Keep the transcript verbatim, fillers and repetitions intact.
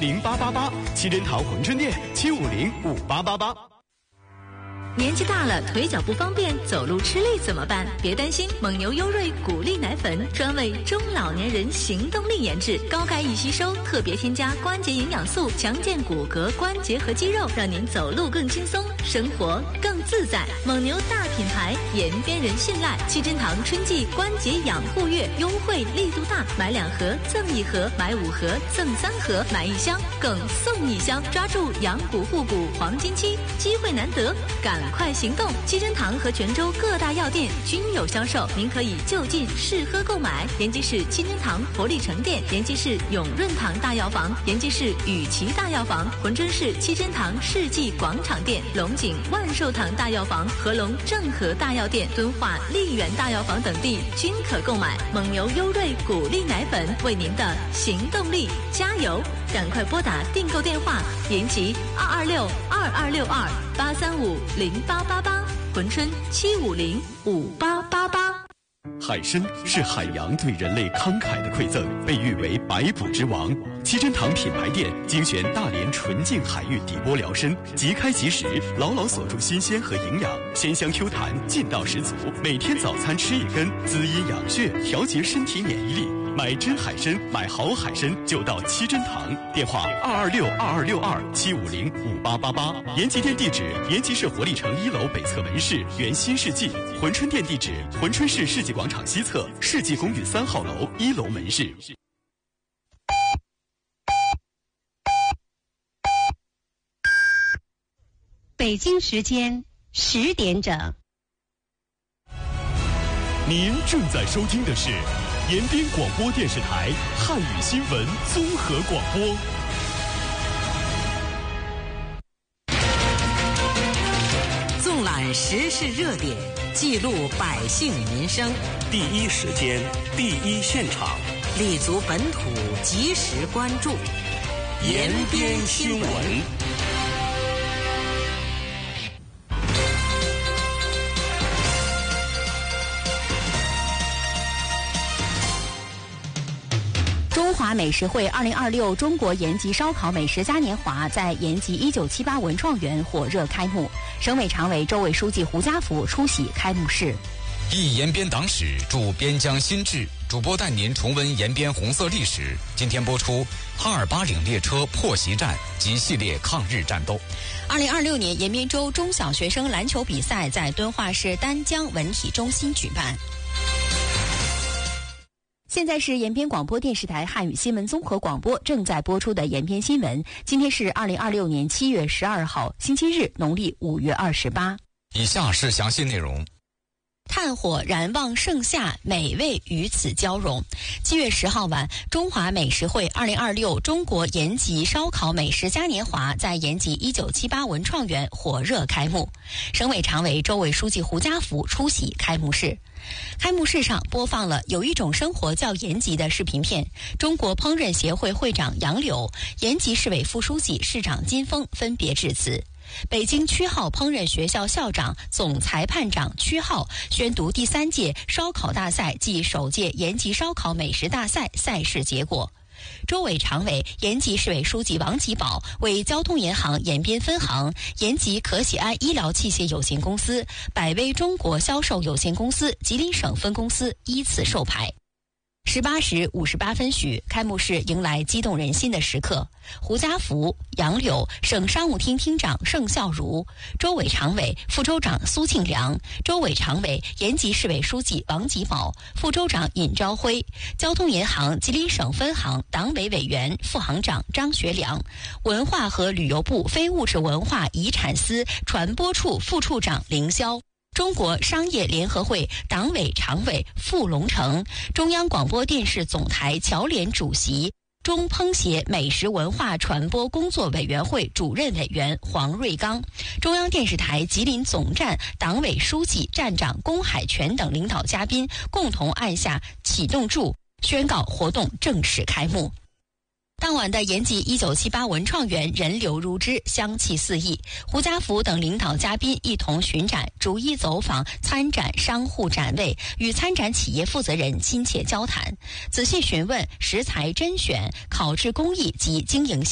零八八八，七珍堂珲春店七五零五八八八。 年纪大了，腿脚不方便，走路吃力怎么办？别担心，蒙牛优瑞谷粒奶粉专为中老年人行动力研制，高钙易吸收，特别添加关节营养素，强健骨骼、关节和肌肉，让您走路更轻松，生活更自在。蒙牛大品牌，延边人信赖。七珍堂春季关节养护月优惠力度大，买两盒赠一盒，买五盒赠三盒，买一箱更送一箱，抓住养骨护骨黄金期，机会难得，赶快行动！七珍堂和泉州各大药店均有销售，您可以就近试喝购买。延吉市七珍堂活力城店、延吉市永润堂大药房、延吉市雨琦大药房、珲春市七珍堂世纪广场店、龙井万寿堂大药房、合龙正和大药店、敦化丽园大药房等地均可购买。蒙牛优瑞谷粒奶粉，为您的行动力加油！赶快拨打订购电话：延吉二二六二二六二八三五零八八八，珲春七五零五八八八。 海参是海洋对人类慷慨的馈赠，被誉为百补之王。七珍堂品牌店精选大连纯净海域底波疗参，即开即食，牢牢锁住新鲜和营养，鲜香 Q 弹，劲道十足。每天早餐吃一根，滋阴养血，调节身体免疫力。买真海参，买好海参就到七珍堂，电话二二六二二六二七五零五八八八。延吉店地址：延吉市活力城一楼北侧门市原新世纪。珲春店地址：珲春市世纪广场西侧世纪公寓三号楼一楼门市。 北京时间十点整。 您正在收听的是延边广播电视台汉语新闻综合广播。 纵览时事热点，记录百姓民生， 第一时间，第一现场， 立足本土，及时关注延边新闻。 中华美食会二零二六中国延吉烧烤美食嘉年华在延吉一九七八文创园火热开幕，省委常委、州委书记胡家福出席开幕式。 忆延边党史，祝边疆新志。主播带您重温延边红色历史。今天播出哈尔巴岭列车破袭战及系列抗日战斗。 二零二六年延边州中小学生篮球比赛在敦化市丹江文体中心举办。现在是延边广播电视台汉语新闻综合广播正在播出的延边新闻。今天是二零二六年七月十二号，星期日，农历五月二十八。 以下是详细内容。 炭火燃旺盛夏，美味与此交融。七月十号晚，中华美食会二零二六中国延吉烧烤美食嘉年华在延吉一九七八文创园火热开幕。省委常委、州委书记胡家福出席开幕式。开幕式上播放了有一种生活叫延吉的视频片。中国烹饪协会会长杨柳、延吉市委副书记、市长金峰分别致辞。北京区号烹饪学校校长、总裁判长区号宣读第三届烧烤大赛暨首届延吉烧烤美食大赛赛事结果。州委常委、延吉市委书记王吉宝为交通银行延边分行、延吉可喜安医疗器械有限公司、百威中国销售有限公司、吉林省分公司依次授牌。十八时五十八分许，开幕式迎来激动人心的时刻。胡家福、杨柳、省商务厅厅长盛孝如、州委常委、副州长苏庆良、州委常委、延吉市委书记王吉宝、副州长尹朝辉、交通银行吉林省分行党委委员、副行长张学良、文化和旅游部非物质文化遗产司传播处副处长凌霄、中国商业联合会党委常委傅龙成、中央广播电视总台侨联主席、中烹协美食文化传播工作委员会主任委员黄瑞刚、中央电视台吉林总站党委书记、站长龚海泉等领导嘉宾共同按下启动柱，宣告活动正式开幕。当晚的延吉一九七八文创园人流如织，香气四溢。胡家福等领导嘉宾一同巡展，逐一走访参展商户展位，与参展企业负责人亲切交谈，仔细询问食材甄选、烤制工艺及经营